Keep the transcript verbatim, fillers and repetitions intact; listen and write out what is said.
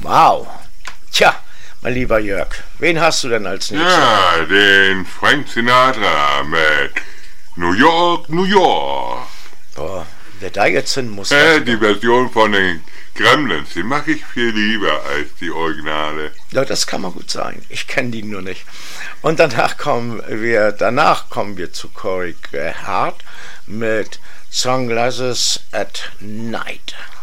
Wow. Tja, mein lieber Jörg, wen hast du denn als nächstes? Ja, den Frank Sinatra mit New York, New York. Boah, wer da jetzt hin muss... Äh, die Version von den Gremlins, die mag ich viel lieber als die Originale. Ja, das kann man gut sagen. Ich kenne die nur nicht. Und danach kommen wir, danach kommen wir zu Corey Hart mit Sunglasses at Night.